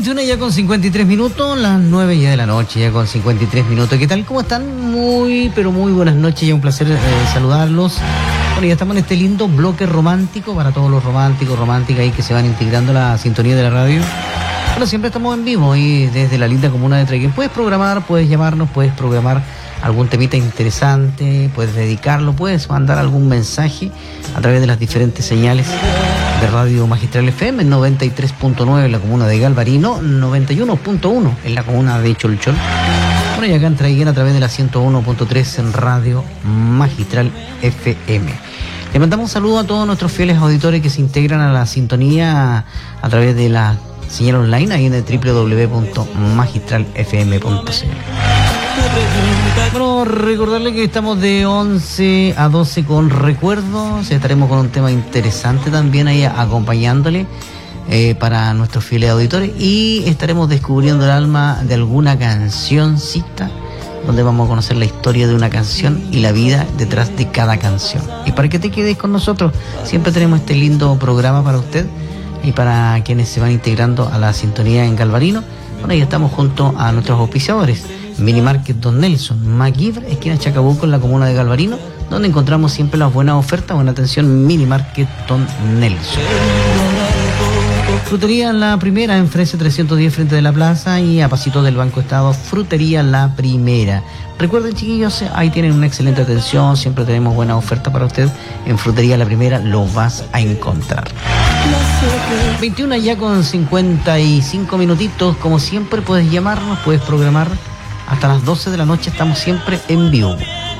21 ya con 53 minutos, las 9 ya de la noche, ya con 53 minutos. ¿Qué tal? ¿Cómo están? Muy, pero muy buenas noches, ya un placer saludarlos. Bueno, ya estamos en este lindo bloque romántico para todos los románticos, románticas ahí que se van integrando a la sintonía de la radio. Bueno, siempre estamos en vivo y desde la linda comuna de Trequén. Puedes programar, puedes llamarnos, puedes programar algún temita interesante, puedes dedicarlo, puedes mandar algún mensaje a través de las diferentes señales de Radio Magistral FM, 93.9 en la comuna de Galvarino, 91.1 en la comuna de Cholchol. Bueno, y acá en Trequén a través de la 101.3 en Radio Magistral FM. Le mandamos un saludo a todos nuestros fieles auditores que se integran a la sintonía a través de la señal online ahí en el www.magistralfm.cl. Bueno, recordarle que estamos de 11 a 12 con recuerdos. Estaremos con un tema interesante también ahí acompañándole para nuestros fieles auditores. Y estaremos descubriendo el alma de alguna cancioncita, donde vamos a conocer la historia de una canción y la vida detrás de cada canción. Y para que te quedes con nosotros, siempre tenemos este lindo programa para usted y para quienes se van integrando a la sintonía en Galvarino. Bueno, ahí estamos junto a nuestros auspiciadores. Mini Market Don Nelson, MacGyver, esquina Chacabuco en la comuna de Galvarino, donde encontramos siempre las buenas ofertas. Buena atención, Mini Market Don Nelson. Frutería La Primera en Frese 310 frente de la plaza y a pasito del Banco Estado, Frutería La Primera. Recuerden, chiquillos, ahí tienen una excelente atención, siempre tenemos buena oferta para usted. En Frutería La Primera lo vas a encontrar. 21 ya con 55 minutitos, como siempre puedes llamarnos, puedes programar. Hasta las 12 de la noche estamos siempre en vivo.